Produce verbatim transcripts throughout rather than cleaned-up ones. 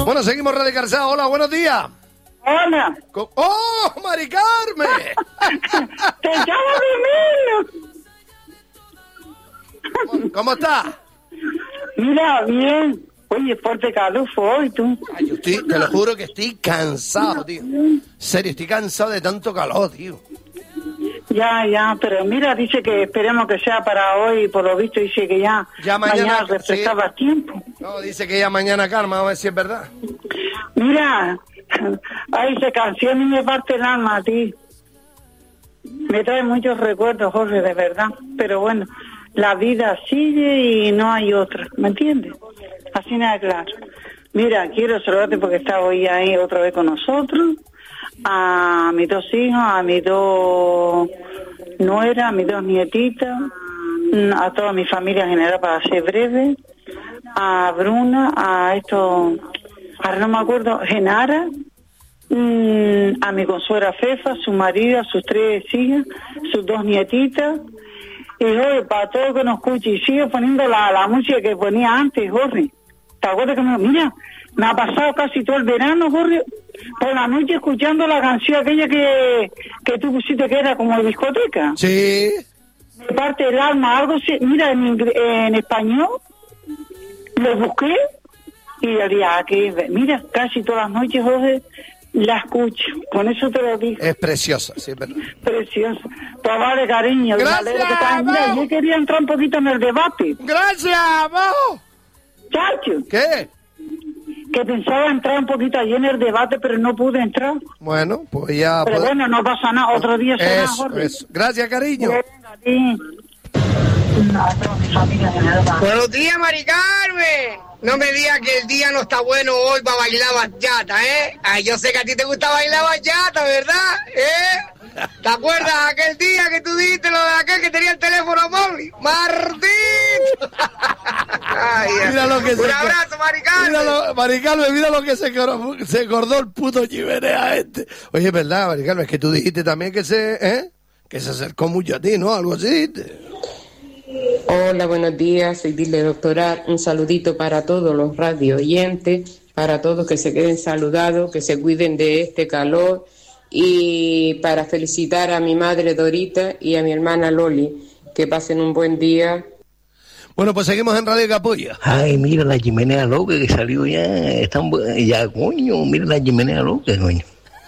Bueno, seguimos radicalizados. Hola, buenos días. Hola. ¡Oh, Mari Carmen! ¡Te llamo de menos! ¿Cómo, ¿Cómo estás? Mira, bien. Oye, fuerte calor fue hoy, tú. Ay, yo estoy, te lo juro que estoy cansado, tío. En serio, estoy cansado de tanto calor, tío. Ya, ya, pero mira, dice que esperemos que sea para hoy, por lo visto dice que ya, ya mañana, mañana refrescaba sí. tiempo. No, dice que ya mañana calma, vamos a ver si es verdad. Mira, ay, esa canción me parte el alma a ti. Me trae muchos recuerdos, Jorge, de verdad. Pero bueno, la vida sigue y no hay otra, ¿me entiendes? Así nada claro. Mira, quiero saludarte porque está hoy ahí otra vez con nosotros. A mis dos hijos, a mis dos nueras, a mis dos nietitas, a toda mi familia en general para ser breve, a Bruna, a esto, ahora no me acuerdo, Genara, mmm, a mi consuegra Fefa, su marido, a sus tres hijas, sus dos nietitas, y Jorge, para todo que nos escuche, y sigue poniendo la, la música que ponía antes, Jorge. ¿Te acuerdas que me, mira, me ha pasado casi todo el verano, Jorge, por la noche escuchando la canción aquella que, que tú pusiste que era como discoteca? Sí. Me parte el alma, algo así, mira, en, en español, lo busqué y diría que, mira, casi todas las noches, Jorge, la escucho, con eso te lo digo. Es preciosa, sí, es verdad. Preciosa. Pues vale, cariño. Gracias, que está, mira, yo quería entrar un poquito en el debate. Gracias, vamos. Chacho. ¿Qué? Que pensaba entrar un poquito allí en el debate, pero no pude entrar. Bueno, pues ya... Pero pues... bueno, no pasa nada, otro día será, eso, Jorge. eso. Gracias, cariño. Venga, sí. Buenos días, Mari Carmen. No me digas que el día no está bueno hoy para bailar bachata, ¿eh? Ay, yo sé que a ti te gusta bailar bachata, ¿verdad? ¿Eh? ¿Te acuerdas aquel día que tú dijiste lo de aquel que tenía el teléfono móvil? ¡Martín! Ay, mira lo que un se abrazo, Mari Carmen. Mira lo, Mari Carmen, mira lo que se, se acordó el puto chimenea este. Oye, es verdad, Mari Carmen, es que tú dijiste también que se, ¿eh? Que se acercó mucho a ti, ¿no? Algo así dijiste. Hola, buenos días, soy Dile Doctora. Un saludito para todos los radio oyentes, para todos que se queden saludados, que se cuiden de este calor, y para felicitar a mi madre Dorita y a mi hermana Loli, que pasen un buen día. Bueno, pues seguimos en Radio Capulla. Ay, mira la chimenea loca que salió ya, están ya, coño, mira la chimenea loca, coño.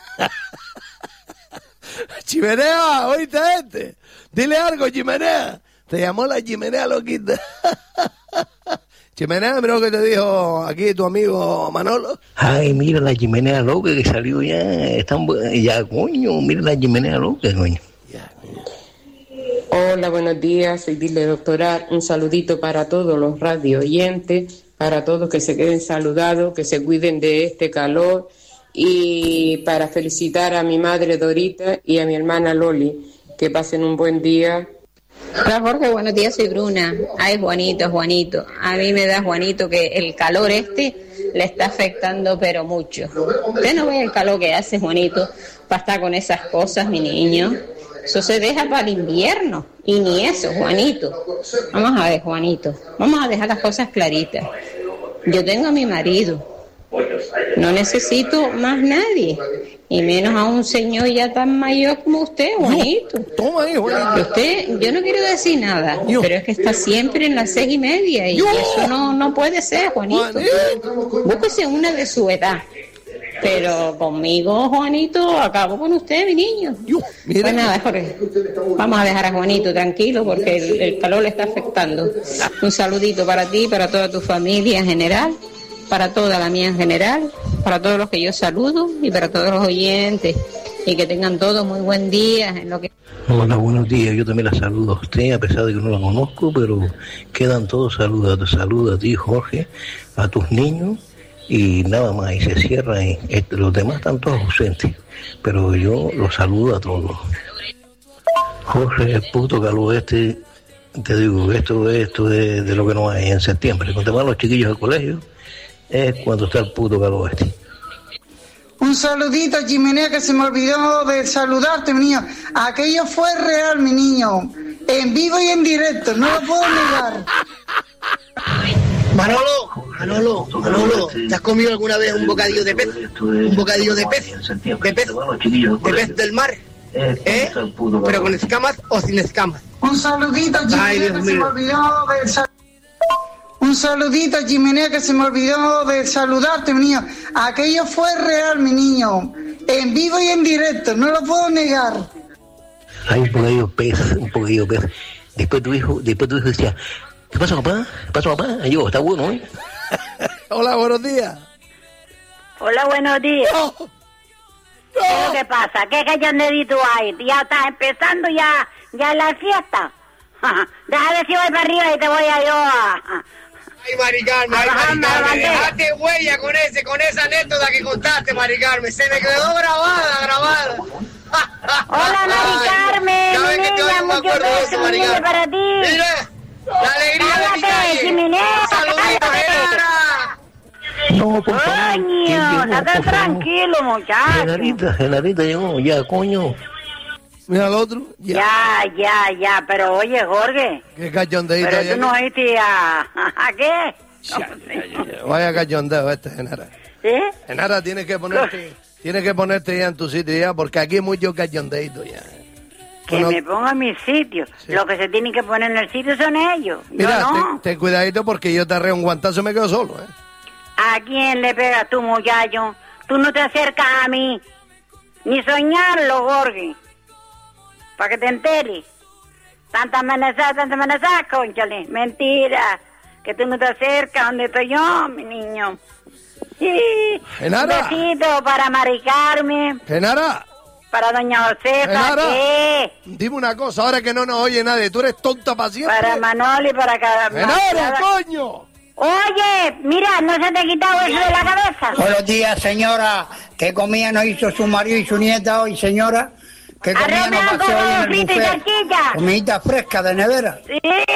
Chimenea, oíste este, dile algo, Chimenea. Te llamó la chimenea loquita. Chimenea, mira lo que te dijo aquí tu amigo Manolo. Ay, mira la chimenea loca que salió ya, están ya, coño, mira la chimenea loca, coño. Hola, buenos días, soy Dile Doctora. Un saludito para todos los radio oyentes, para todos que se queden saludados, que se cuiden de este calor, y para felicitar a mi madre Dorita y a mi hermana Loli, que pasen un buen día. Hola Jorge, buenos días, soy Bruna. Ay, Juanito, Juanito. A mí me da, Juanito, que el calor este le está afectando pero mucho. Usted no ve el calor que hace, Juanito, para estar con esas cosas, mi niño. Eso se deja para el invierno. Y ni eso, Juanito. Vamos a ver, Juanito. Vamos a dejar las cosas claritas. Yo tengo a mi marido. No necesito más nadie. Y menos a un señor ya tan mayor como usted, Juanito. No, toma ahí, Juanito. Usted, yo no quiero decir nada, yo. pero es que está siempre en las seis y media y yo. eso no, no puede ser, Juanito. Juanito. Búsquese una de su edad. Pero conmigo, Juanito, acabo con usted, mi niño. Yo, pues nada, Jorge, vamos a dejar a Juanito tranquilo porque el, el calor le está afectando. Un saludito para ti, para toda tu familia en general, para toda la mía en general, para todos los que yo saludo y para todos los oyentes, y que tengan todos muy buen día en lo que... Hola, buenos días, yo también la saludo a usted, a pesar de que no la conozco, pero quedan todos saludos, te saludo a ti, Jorge, a tus niños, y nada más, y se cierra, y los demás están todos ausentes, pero yo los saludo a todos. Jorge, el puto calor este, te digo, esto, esto es de lo que no hay en septiembre, cuando van los chiquillos al colegio, es cuando está el puto calor este. Un saludito, Chimenea, que se me olvidó de saludarte, mi niño. Aquello fue real, mi niño. En vivo y en directo, no lo puedo negar. Manolo, Manolo, Manolo, ¿te has comido alguna vez un bocadillo de pez? Un bocadillo de pez, de pez, de pez del mar, ¿eh? Pero con escamas o sin escamas. Un saludito, Chimenea, que se me olvidó de sal... Un saludito, Chimenea, que se me olvidó de saludarte, mi niño. Aquello fue real, mi niño. En vivo y en directo, no lo puedo negar. Hay un bocadillo pez, un bocadillo pez. Después tu hijo, después tu hijo decía, ¿qué pasa, papá? ¿Qué pasa, papá? Y yo, está bueno, ¿eh? Hola, buenos días. Hola, buenos días. No. No. ¿Qué pasa? ¿Qué cachondedito hay? Ya está empezando ya, ya la fiesta. Déjame ver si voy para arriba y te voy a yo a... Ay, Mari Carmen, ay, Mari Carmen, dejaste huella con ese, con esa anécdota que contaste, Mari Carmen. Se me quedó grabada, grabada. Hola, Mari Carmen, mi niña, muchos besos, mi niña, para ti. Mira, la alegría de mi calle. Chimenea, Saludito, Genara. No, por favor. Coño, estate tranquilo, muchacho. Genarita, Genarita llegó, ya, coño. Mira al otro. Ya. Ya, ya, ya, pero oye, Jorge. Qué cachondeito. Pero tú no oíste a... ¿A qué? Ya, ya, ya, ya. Vaya cachondeo este, Genara. ¿Sí? Genara, tienes que ponerte, tienes que ponerte ya en tu sitio ya, porque aquí hay mucho cachondeito ya. Que Bueno, me ponga en mi sitio. Sí. Los que se tienen que poner en el sitio son ellos. mira, Yo no. ten, ten cuidadito porque yo te arreo un guantazo y me quedo solo, ¿eh? ¿A quién le pegas tú, muchacho? Tú no te acercas a mí. Ni soñarlo, Jorge. Para que te enteres. Tanta amenazada, tanta amenazada, cónchale. Mentira. Que tú no te acercas donde estoy yo, mi niño. Sí. Genara. Un besito para Mari Carmen, Genara, para doña Josefa, Genara. ¿qué? Dime una cosa, ahora que no nos oye nadie, tú eres tonta para siempre. Para Manoli, para cada... Genara, coño. Oye, mira, ¿no se te ha quitado eso de la cabeza? Buenos días, señora. ¿Qué comida nos hizo su marido y su nieta hoy, señora? ¿Qué comida Arroz nos blanco, pasó hoy en el frito y buffet? salchicha. Comidita fresca de nevera. Sí.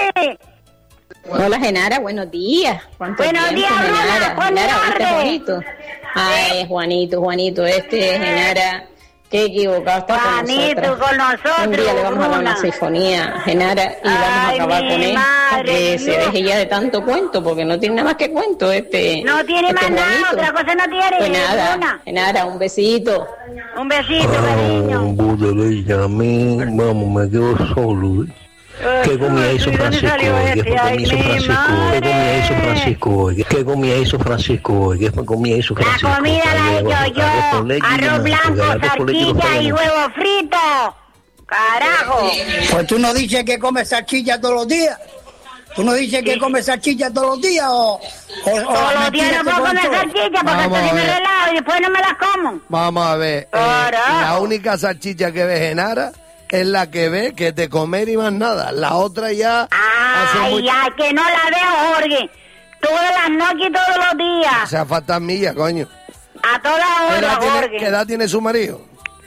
Hola, Genara, buenos días. ¿Cuánto Buenos tiempo, días, Genara? Luna, ¿cuándo Genara, ¿viste, tarde? Juanito? Ay, Juanito, Juanito, este es Genara. Qué equivocado está con Juanito, nosotros. con nosotros, Un día le vamos a dar una Bruna. sinfonía, Genara, y vamos a Ay, acabar mi con él. madre, Que se Dios. deje ya de tanto cuento, porque no tiene nada más que cuento este. No tiene este más nada, Juanito. otra cosa no tiene. Pues nada, Bruna. Genara, un besito. Un besito, Ah, cariño. un budeleña, a mí, vamos, me quedo solo, ¿eh? ¿Qué comida hizo ¿Y dónde Francisco salió hoy? ¿Qué este? comida Ay, hizo mi Francisco hoy? ¿Qué comida hizo Francisco hoy? ¿Qué comida hizo Francisco hoy? ¿Qué comida hizo La Francisco? comida la he hecho yo. Arroz con leche y Arroz limón, blanco, porque el arroz con leche no está salchicha y bueno. huevo frito. Carajo. Pues tú no dices que comes salchicha todos los días. ¿Tú no dices que comes salchicha todos los días o...? o, o Todos los días no puedo comer salchicha porque Vamos esto a se me ver. relajo y después no me las como. Vamos a ver, eh, Carajo. la única salchicha que ve Genara es la que ve que te comer y más nada. La otra ya hace Ay, mucho... ay, que no la veo, Jorge. Todas las noches y todos los O días. sea, fantasmilla, coño. A todas ¿Qué edad, horas, tiene, Jorge. qué edad tiene su marido?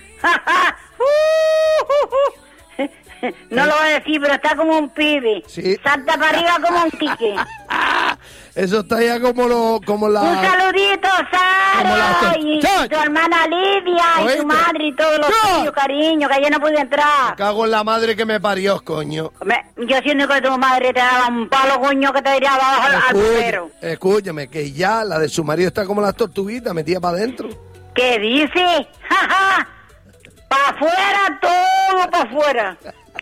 No lo voy a decir, pero está como un pibe. Sí. Salta para arriba como un tique. Eso está ya como lo, como la... Un saludito, Como la- Sara, y ¡Chach! tu hermana Lidia, y ¿Oíste? tu madre, y todos los ¡Chach! tuyos, cariño, que ayer no pude entrar. Cago en la madre que me parió, coño. Me- yo siento que tu madre te daba un palo, coño, que te tiraba abajo al, al Escúchame, bufero. escúchame, que ya la de su marido está como las tortuguitas, metida para adentro. ¿Qué dice? ¡Ja, para afuera, todo para afuera.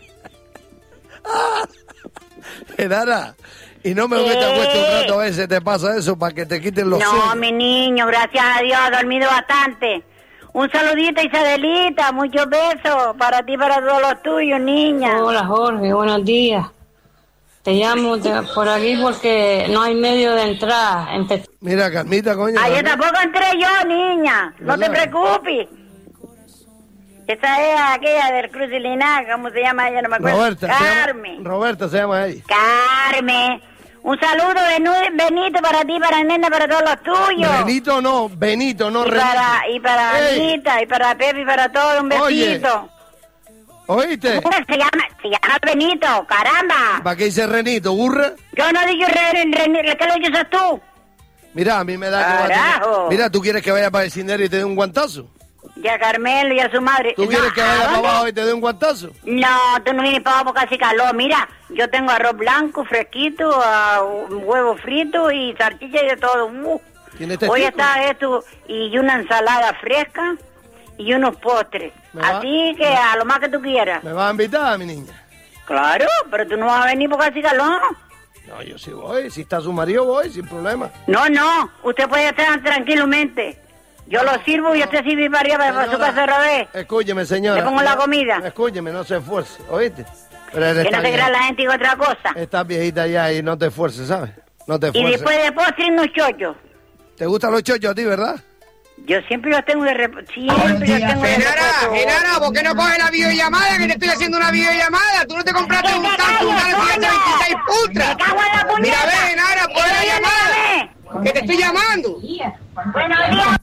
Genara, y no me ¿Qué? te acuesto un rato a veces, te pasa eso para que te quiten los No, sueños. mi niño, gracias a Dios, ha dormido bastante. Un saludito, Isadelita, muchos besos para ti y para todos los tuyos, niña. Hola Jorge, buenos días. Te llamo de- por aquí porque no hay medio de entrar. Empe- Mira, Carmita, coño. Ayer Carmita. tampoco entré yo, niña. No te ¿Verdad? preocupes. Esa es aquella del Cruz y Linaje, ¿cómo se llama ella? No me acuerdo. Roberta, se llama- Carmen. Roberta se llama ella. Carmen. Un saludo, Benu- Benito, para ti, para Nena, para todos los tuyos. Benito no, Benito, no Y Renito. para, y para Ey, Anita, y para Pepe, y para todos, un Oye. besito. ¿Oíste? ¿Cómo se llama? Se llama Benito, caramba. ¿Para qué dice Renito, burra? Yo no digo Ren, Ren, ¿qué lo dices tú? Mira, a mí me da que va a tener- Carajo. Mira, ¿tú quieres que vaya para el vecindario y te dé un guantazo? y a Carmelo y a su madre. ¿Tú quieres que vaya para abajo y te dé un guantazo? No, tú no vienes para abajo porque hace calor. Mira, yo tengo arroz blanco, fresquito, uh, huevo frito y salchicha y de todo. Uh. Hoy está esto y una ensalada fresca y unos postres. Así que a lo más que tú quieras. ¿Me vas a invitar, mi niña? Claro, pero tú no vas a venir porque hace calor. No, yo sí voy. Si está su marido, voy, sin problema. No, no. Usted puede estar tranquilamente. Yo lo sirvo y usted sirve para arriba para su casa otra vez. Escúcheme, señora. Le pongo la comida. Escúcheme, no se esfuerce, ¿oíste? Pero que no te crea la gente y otra cosa. Estás viejita ya y no te esfuerces, ¿sabes? No te esfuerces. Y después de postre unos chochos. ¿Te gustan los chochos a ti, verdad? Yo siempre los tengo de reposo. Siempre los tengo de Genara, Genara, ¿por qué no coges la videollamada? Que te estoy haciendo una videollamada. Tú no te compraste un tanto, un Galaxy S veintiséis Ultra. Me cago en la puñeta. Mira, ve, Genara, coge la llamada. Que te estoy llamando. Buenos días.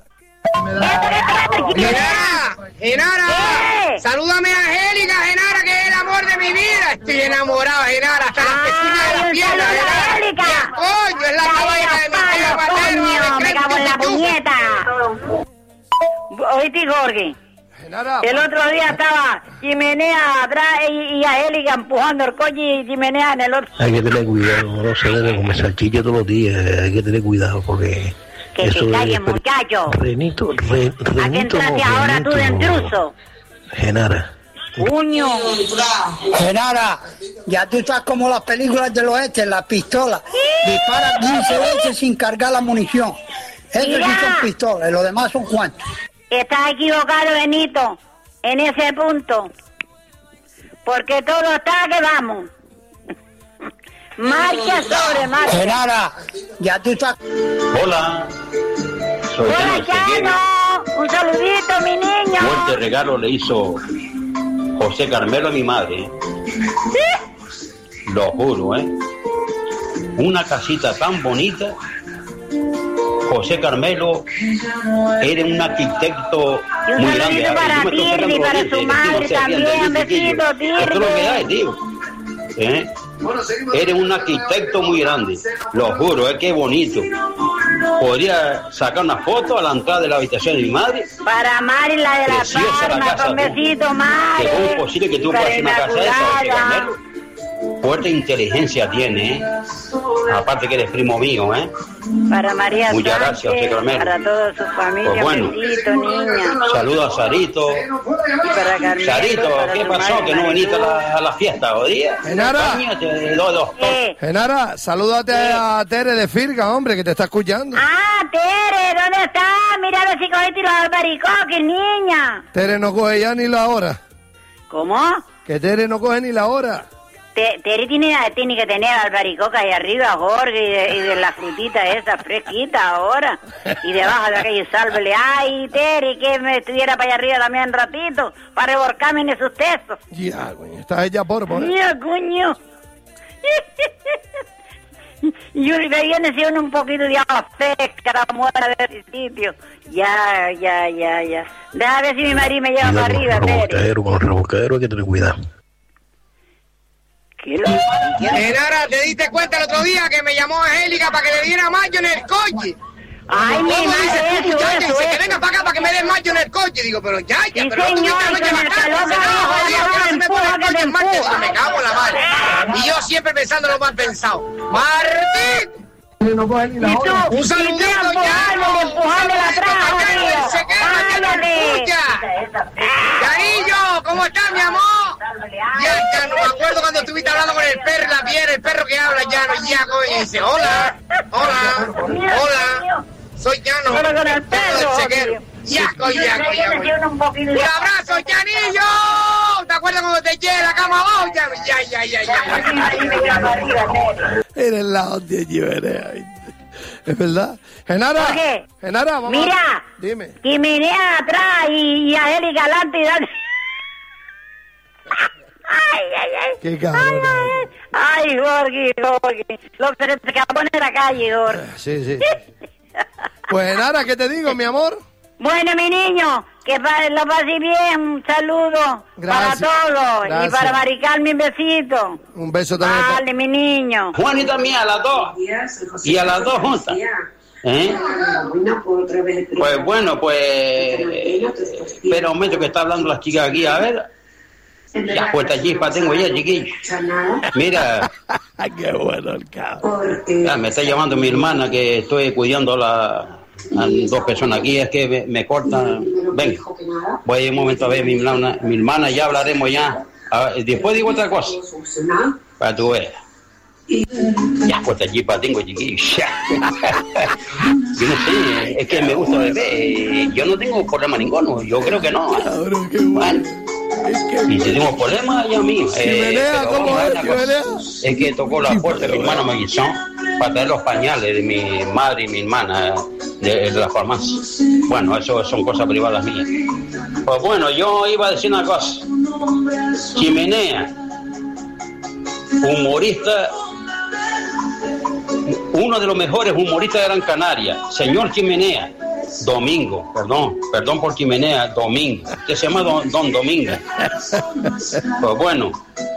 Genara, Genara, ¿Qué? salúdame a Angélica, Genara, que es el amor de mi vida. Estoy enamorado, Genara, hasta la vecina de la pierna, Genara. Ya, coño, es la caballera de mi tía Matero. Me cago en la puñeta. Oíste, Jorge. Genara, el otro día estaba Chimenea atrás y, y Angélica empujando el coche y Chimenea en el otro. Hay que tener cuidado, no se debe comer salchicha todos los días, hay que tener cuidado porque... Que eso te calles, muchacho. Renito, re, Renito, ¿A qué entraste ahora tú de intruso? Genara. Puño. Genara, ya tú estás como las películas del oeste, las pistolas. Dispara quince veces sin cargar la munición. Eso sí son pistolas, y los demás son cuantos. Estás equivocado, Benito, en ese punto. Porque todo está que vamos. Marcha sobre marcha. Genara, ya tú estás... Hola. Soy Hola, Chano. Un saludito, mi niño. Fuerte regalo le hizo José Carmelo a mi madre. Lo juro, ¿eh? Una casita tan bonita. José Carmelo era un arquitecto muy grande. Y un saludito para Tirri, para su madre también. Besito, Tirri. Esto es lo que hay, tío. ¿Eh? Eres un arquitecto muy grande, lo juro, es que es bonito. Podría sacar una foto a la entrada de la habitación de mi madre. Para Mari, la de la Palma, con besito, Mari. ¿Cómo es posible que tú puedas hacer una casa de esa, José Carmelo? Fuerte inteligencia tiene, ¿eh? Aparte que eres primo mío, ¿eh? Para María Muchas Sánchez, gracias, José Carmelo. para toda su familia, Pues bueno, besito, niña. saludos a Sarito. Y para Carmelo, Sarito, para ¿qué su pasó? madre, Que no viniste a la, a la fiesta hoy día. Genara. Te doy dos ¿Qué? Genara, salúdate a Tere de Firga, hombre, que te está escuchando. Ah, Tere, ¿dónde estás? Mira a ver si cogiste los albaricoques, niña. Tere no coge ya ni la hora. ¿Cómo? Que Tere no coge ni la hora. Te, Tere tiene, tiene que tener albaricoca ahí arriba, Jorge, y de, y de la frutita esa fresquita ahora. Y debajo de aquello, sálvele. Ay, Tere, que me estuviera para allá arriba también un ratito, para revolcarme en esos textos. Ya, coño, estás ella por por. Ya, coño. Y uno que viene si uno un poquito de agua fresca, la muera de ese sitio. Ya, ya, ya, ya. Deja ver si mi marido me lleva para arriba, Tere. Rebocadero, con los rebocadero hay que tener cuidado. Genara, ¿te diste cuenta el otro día que me llamó Angélica para que le diera mayo en el coche? Ay, mi ¿Cómo madre, dices tú, eso, muchacha? eso, Dice que eso. venga para acá para que me des mayo en el coche. Digo, pero ya, ya, Sí, pero no señor, tuviste anoche que me bacán. caló, Dice, no, carajo, jodido, que no se me pone el empuja, coche en que marcha. te Digo, me cago en la madre. Y yo siempre pensando lo mal pensado. ¡Martín! No coge ni la Y tú, hora. Un saludito, y tú empujándole, empujándole atrás, jodido. Se queda, que no escucha. Carillo, ¿cómo estás, mi amor? Ya, ya, no me acuerdo cuando estuviste hablando con el perro, la piedra, el perro que habla, Llano, y ya, coño, y dice, hola, hola, hola, soy Llano. Hola con el perro, Se queda. Ya, coño, ya, coño, ya, coño. Un abrazo, Llanillo. ¿Te acuerdas cuando te eché de la cama abajo, Llano? Ya, ya, ya, ya. Eres la hostia, Chimenea. Es verdad. Genara. Jorge, Genara, vamos. mira. Dime. Chimenea atrás y, y Angélica adelante y dale. Ay, ay, ay. Qué cabrón. Ay, Jorge, Jorge. Lo que se te acabó en la calle, Jorge. Sí, sí. Pues Genara, ¿qué te digo, mi amor? Bueno, mi niño, que pa- lo pases bien. Un saludo Gracias. para todos. Gracias. Y para Marical, mi besito. Un beso también. Dale, mi niño. Juanita mía, a las dos. Y a las dos juntas. ¿Eh? Pues bueno, pues... Espera un momento que está hablando las chicas aquí, a ver. Las puertas chispas tengo ya, chiquillos. Mira. Qué bueno el cabrón. Ah, me está llamando mi hermana que estoy cuidando a, la, a dos personas aquí, es que me, me cortan. Venga, voy a ir un momento a ver mi hermana, mi hermana, ya hablaremos ya. A ver, después digo otra cosa. Para tu veas. Ya, puertas chispas tengo, chiquillos. Yo no sé, es que me gusta beber. Yo no tengo problema ninguno, yo creo que no. Cabrón, qué bueno. Y si tengo problemas, ya mío. Eh, ¿Cómo es? Es que tocó la puerta, mi hermana me guisó para traer los pañales de mi madre y mi hermana de, de la farmacia. Bueno, eso son cosas privadas mías. Pues bueno, yo iba a decir una cosa. Chimenea, humorista, uno de los mejores humoristas de Gran Canaria, señor Chimenea. Domingo, perdón, perdón por Chimenea, Domingo. Usted se llama Don, Don Domingo. Pues bueno,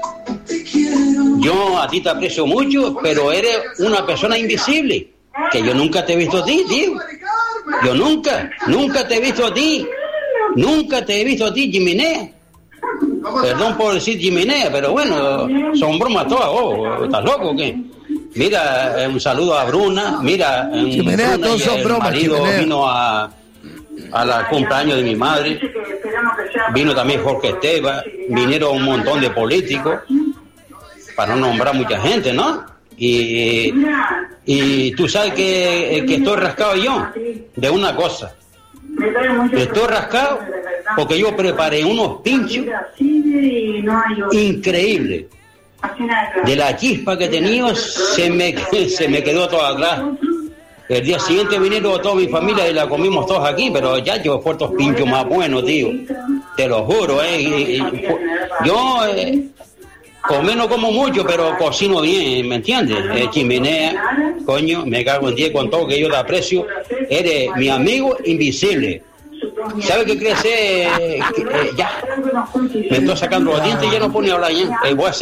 yo a ti te aprecio mucho, pero eres una persona invisible, que yo nunca te he visto a ti, tío. Yo nunca, nunca te he visto a ti. Nunca te he visto a ti, Chimenea. Perdón por decir Chimenea, pero bueno, son bromas todas. Oh, ¿estás loco o qué? Mira, eh, un saludo a Bruna. Mira, eh, Chimenea, Bruna todos son el bromas, marido Chimenea. vino a, a la cumpleaños de mi madre. Vino también Jorge Esteban. Vinieron un montón de políticos, para no nombrar mucha gente, ¿no? Y, y tú sabes que, que estoy rascado yo de una cosa. Estoy rascado porque yo preparé unos pinchos increíbles. De la chispa que tenía se me, se me quedó todo atrás. El día siguiente vinieron toda mi familia y la comimos todos aquí, pero ya yo he estos pinchos más buenos, tío. Te lo juro, eh. Y, y, yo eh, comer no como mucho, pero cocino bien, ¿me entiendes? Eh, Chimenea, coño, me cago en ti con todo que yo te aprecio. Eres mi amigo invisible. ¿Sabe qué crees? Eh, que, eh, ya. Me estoy sacando los dientes y ya no puedo ni hablar ya. Eh, voy a hacer